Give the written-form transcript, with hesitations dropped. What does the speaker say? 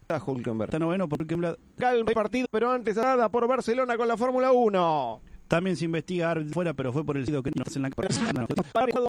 Hülkenberg. Está noveno por Hülkenberg. Calma el partido, pero antes nada por Barcelona con la Fórmula 1. También se investiga fuera, pero fue por el sitio que no en la